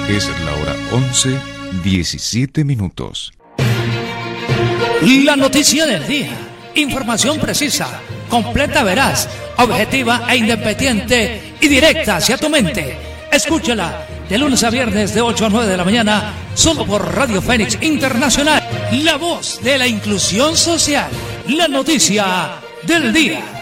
Es la hora 11:17. La noticia del día. Información precisa, completa, veraz, objetiva e independiente y directa hacia tu mente. Escúchala de lunes a viernes de 8 a 9 de la mañana, solo por Radio Fénix Internacional. La voz de la inclusión social. La noticia del día.